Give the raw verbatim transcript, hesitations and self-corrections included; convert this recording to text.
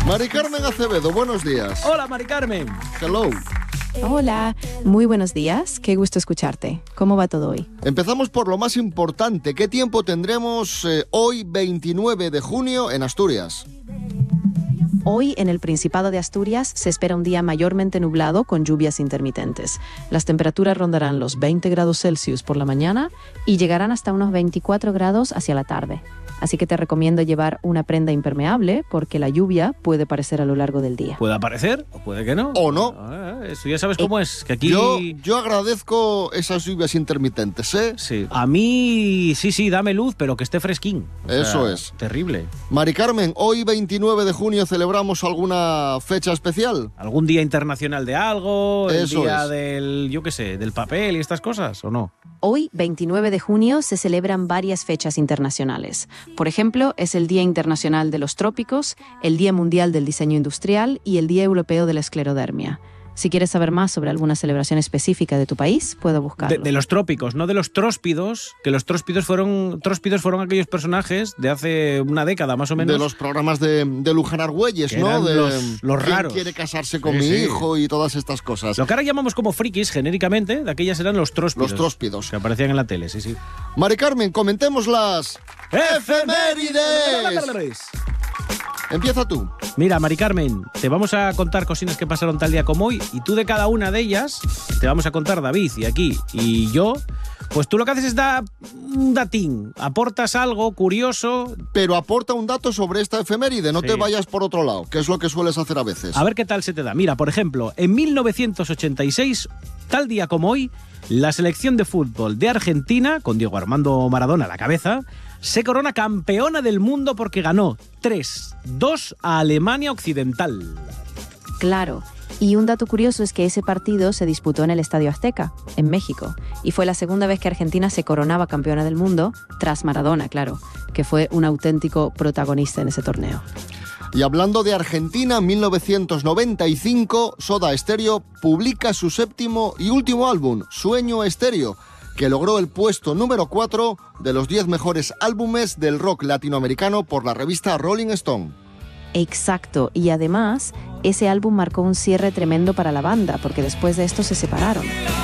Mari Carmen Acevedo, buenos días. Hola, Mari Carmen. Hello. Hola, muy buenos días. Qué gusto escucharte. ¿Cómo va todo hoy? Empezamos por lo más importante. ¿Qué tiempo tendremos eh, hoy, veintinueve de junio, en Asturias? Hoy, en el Principado de Asturias, se espera un día mayormente nublado con lluvias intermitentes. Las temperaturas rondarán los veinte grados Celsius por la mañana y llegarán hasta unos veinticuatro grados hacia la tarde. Así que te recomiendo llevar una prenda impermeable porque la lluvia puede aparecer a lo largo del día. Puede aparecer o puede que no. O no. Ah, eso ya sabes cómo es. Que aquí... Yo, yo agradezco esas lluvias intermitentes, ¿eh? Sí. A mí, sí, sí, dame luz, pero que esté fresquín. O Eso sea, es. Terrible. Mari Carmen, hoy veintinueve de junio celebramos alguna fecha especial. ¿Algún día internacional de algo? ¿El Eso día es. del, yo qué sé, del papel y estas cosas o no? Hoy, veintinueve de junio, se celebran varias fechas internacionales. Por ejemplo, es el Día Internacional de los Trópicos, el Día Mundial del Diseño Industrial y el Día Europeo de la Esclerodermia. Si quieres saber más sobre alguna celebración específica de tu país, puedo buscarlo. De, de los trópicos, no de los tróspidos, que los tróspidos fueron, tróspidos fueron aquellos personajes de hace una década más o menos. De los programas de, de Luján Argüelles, que ¿no? eran De los, los ¿quién raros. quiere casarse con Sí, mi sí. hijo? Y todas estas cosas. Lo que ahora llamamos como frikis, genéricamente, de aquellas eran los tróspidos. Los tróspidos. Que aparecían en la tele, sí, sí. Mari Carmen, comentemos las efemérides. Empieza tú. Mira, Mari Carmen, te vamos a contar cositas que pasaron tal día como hoy y tú de cada una de ellas te vamos a contar David y aquí y yo. Pues tú lo que haces es dar un datín, aportas algo curioso. Pero aporta un dato sobre esta efeméride, no Sí. te vayas por otro lado, que es lo que sueles hacer a veces. A ver qué tal se te da. Mira, por ejemplo, en mil novecientos ochenta y seis, tal día como hoy, la selección de fútbol de Argentina, con Diego Armando Maradona a la cabeza, se corona campeona del mundo porque ganó tres dos a Alemania Occidental. Claro. Y un dato curioso es que ese partido se disputó en el Estadio Azteca, en México, y fue la segunda vez que Argentina se coronaba campeona del mundo, tras Maradona, claro, que fue un auténtico protagonista en ese torneo. Y hablando de Argentina, en mil novecientos noventa y cinco, Soda Stereo publica su séptimo y último álbum, Sueño Estéreo, que logró el puesto número cuatro de los diez mejores álbumes del rock latinoamericano por la revista Rolling Stone. Exacto, y además, ese álbum marcó un cierre tremendo para la banda, porque después de esto se separaron.